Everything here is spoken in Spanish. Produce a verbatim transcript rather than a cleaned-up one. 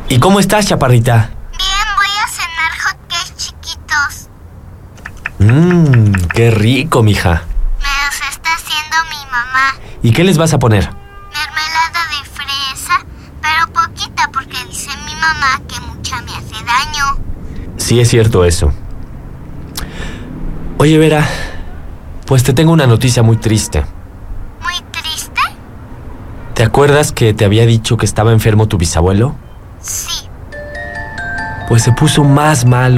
¿Y cómo estás, chaparrita? Bien, voy a cenar hotcakes chiquitos. Mmm, qué rico, mija. Me los está haciendo mi mamá. ¿Y qué les vas a poner? Mermelada de fresa, pero poquita porque dice mi mamá que mucha me hace daño. Sí, es cierto eso. Oye, Vera, pues te tengo una noticia muy triste. ¿Muy triste? ¿Te acuerdas que te había dicho que estaba enfermo tu bisabuelo? Sí. Pues se puso más malo.